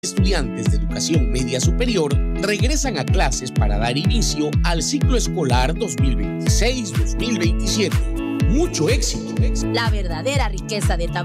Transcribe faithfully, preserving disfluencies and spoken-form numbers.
Estudiantes de educación media superior regresan a clases para dar inicio al ciclo escolar dos mil veintiséis dos mil veintisiete. Mucho éxito. La verdadera riqueza de